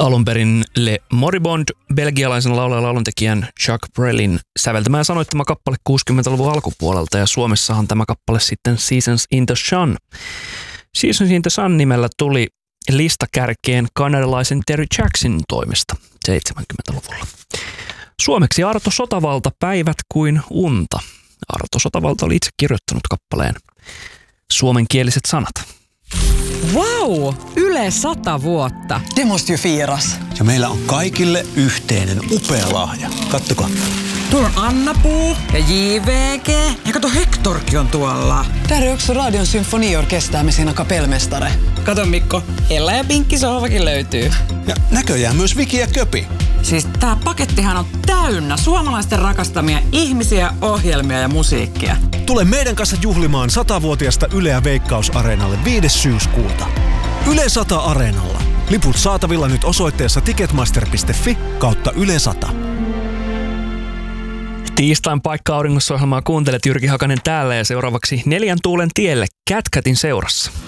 Alun perin Le Moribond, belgialaisen laulajan lauluntekijän Jacques Brelin säveltämä ja sanoittama kappale 60-luvun alkupuolelta, ja Suomessahan tämä kappale sitten Seasons in the Sun. Seasons in the Sun nimellä tuli listakärkeen kanadalaisen Terry Jacksonin toimesta 70-luvulla. Suomeksi Arto Sotavalta, Päivät kuin unta. Arto Sotavalta oli itse kirjoittanut kappaleen suomenkieliset sanat. Wow! Yle 100 vuotta. Det måste ju firas. Ja meillä on kaikille yhteinen upea lahja. Kattokaa. Tuolla on Anna-Puu ja JVG. Ja kato, Hectorkin on tuolla. Där är också Radion symfoniorkester med sina kapellmästare. Kato Mikko, Ella ja Pinkki sohvakin löytyy. Ja näköjään myös Viki ja Köpi. Siis tää pakettihan on täynnä suomalaisten rakastamia ihmisiä, ohjelmia ja musiikkia. Tule meidän kanssa juhlimaan 100-vuotiasta Yleä Veikkaus-areenalle 5. syyskuuta. Yle 100 Areenalla. Liput saatavilla nyt osoitteessa ticketmaster.fi/Yle 100. Tiistain Paikka auringossa -ohjelmaa kuuntelet, Jyrki Hakanen täällä, ja seuraavaksi 4 tuulen tielle Cat Catin seurassa.